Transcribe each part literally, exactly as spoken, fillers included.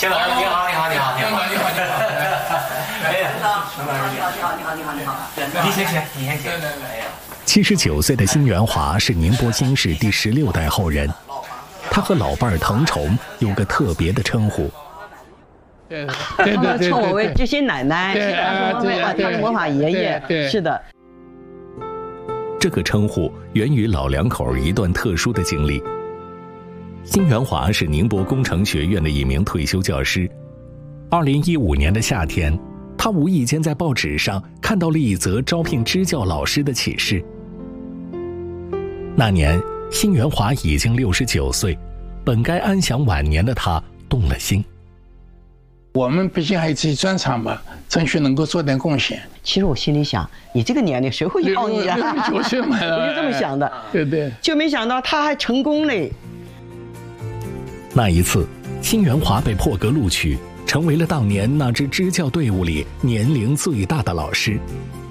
秦老师你好，你好，你好，你好， 你好，你好，你好。 哎呀， 你好，你好，你好，你好，你好，你好，你好。 你先请，你先请。 对对对。 哎呀， 七十九岁的辛元华是宁波新市第十六代后人，他和老伴儿滕虫有个特别的称呼。 对他对对， 们称我为知心奶奶， 对啊，对啊，他是魔法爷爷， 对， 是的。 这个称呼源于老两口一段特殊的经历。辛元华是宁波工程学院的一名退休教师。二零一五年的夏天，他无意间在报纸上看到了一则招聘支教老师的启事。那年，辛元华已经六十九岁，本该安享晚年的他动了心。 我们毕竟还有自己专长嘛，争取能够做点贡献。 其实我心里想，你这个年龄谁会要你啊？ 六十九岁嘛， 我就这么想的。 对对。 就没想到他还成功嘞。 那一次，辛元华被破格录取，成为了当年那支支教队伍里年龄最大的老师。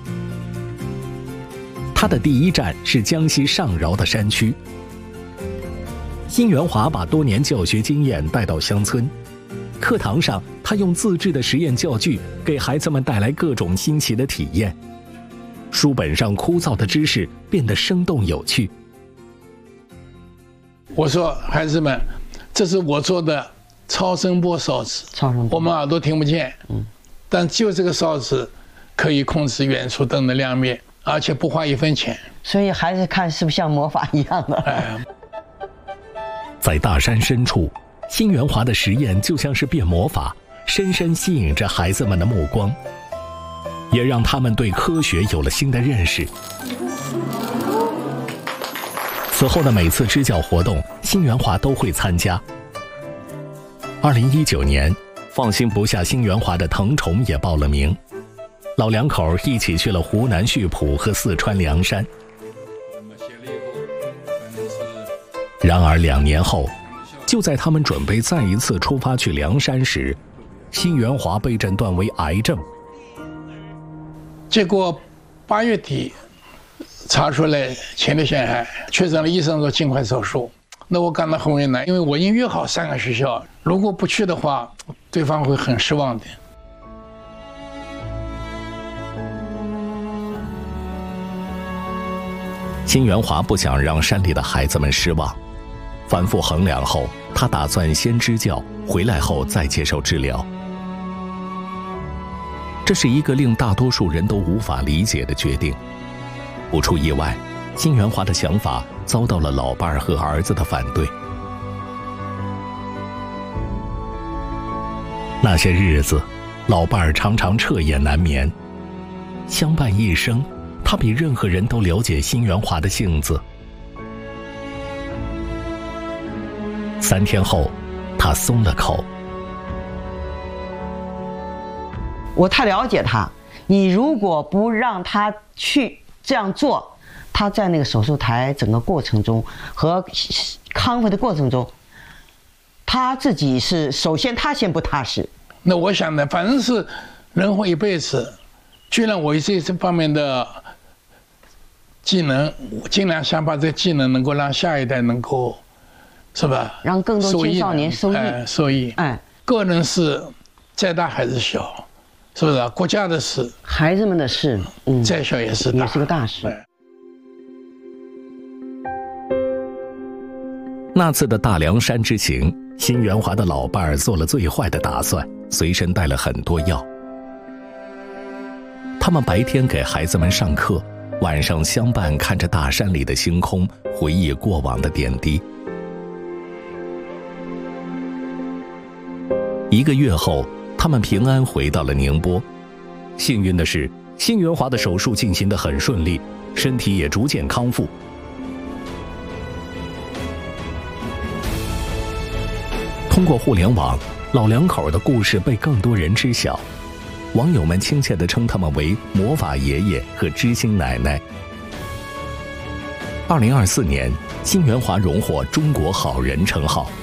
他的第一站是江西上饶的山区。辛元华把多年教学经验带到乡村，课堂上他用自制的实验教具给孩子们带来各种新奇的体验，书本上枯燥的知识变得生动有趣。 我说孩子们，这是我做的超声波烧纸， 超声波， 我们耳朵听不见，嗯，但就这个烧纸可以控制远处灯的亮灭，而且不花一分钱。 所以孩子看是不是像魔法一样的？ 哎， 在大山深处，辛元华的实验就像是变魔法，深深吸引着孩子们的目光，也让他们对科学有了新的认识。此后的每次支教活动，辛元华都会参加。二零一九年，放心不下辛元华的滕虫也报了名，老两口一起去了湖南溆浦和四川凉山。然而两年后，就在他们准备再一次出发去凉山时，辛元华被诊断为癌症。 结果八月底查出来前列腺癌，确诊了，医生说尽快手术。那我感到很为难，因为我已经约好三个学校，如果不去的话，对方会很失望的。 辛元华不想让山里的孩子们失望，反复衡量后，他打算先支教，回来后再接受治疗。这是一个令大多数人都无法理解的决定。不出意外，辛元华的想法遭到了老伴儿和儿子的反对。那些日子，老伴儿常常彻夜难眠。相伴一生，他比任何人都了解辛元华的性子。三天后，他松了口。 我太了解他，你如果不让他去这样做，他在那个手术台整个过程中和康复的过程中，他自己是首先他先不踏实。 那我想呢，反正是人活一辈子，既然我有这这方面的技能，我尽量想把这个技能能够让下一代能够，是吧？ 让更多青少年受益。 哎，受益。 哎，个人事再大还是小，是不是？国家的事， 孩子们的事，嗯， 再小也是大， 也是个大事。 哎， 那次的大凉山之行，辛元华的老伴儿做了最坏的打算，随身带了很多药。他们白天给孩子们上课，晚上相伴看着大山里的星空，回忆过往的点滴。一个月后，他们平安回到了宁波。幸运的是，辛元华的手术进行得很顺利，身体也逐渐康复。通过互联网，老两口的故事被更多人知晓，网友们亲切地称他们为魔法爷爷和知心奶奶。二零二四年，辛元华荣获中国好人称号。